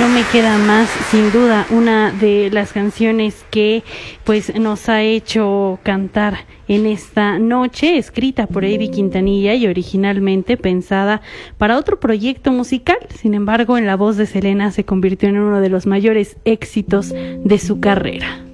No me queda más, sin duda, una de las canciones que pues nos ha hecho cantar en esta noche, escrita por Eddie Quintanilla y originalmente pensada para otro proyecto musical. Sin embargo, en la voz de Selena se convirtió en uno de los mayores éxitos de su carrera.